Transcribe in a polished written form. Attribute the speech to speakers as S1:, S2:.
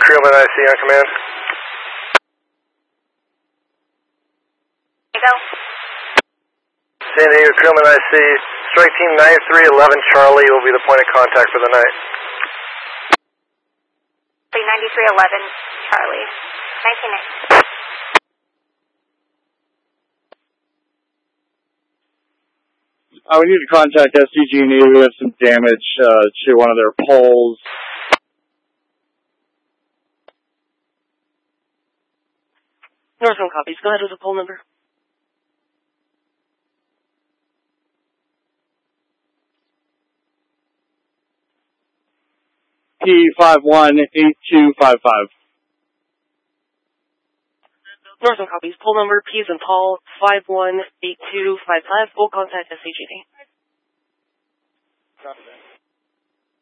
S1: Crewman IC on command.
S2: Go.
S1: San Diego Crewman IC. Strike Team 9311 Charlie will be the point of contact for the night.
S2: 9311 Charlie. 1990.
S3: We need to contact SDG&E. We have some damage to one of their poles.
S4: Northern copies. Go ahead with the poll number.
S3: P518255.
S4: Northern copies. Poll number P as in Paul 518255. Full contact SDG&E.
S3: Copy that.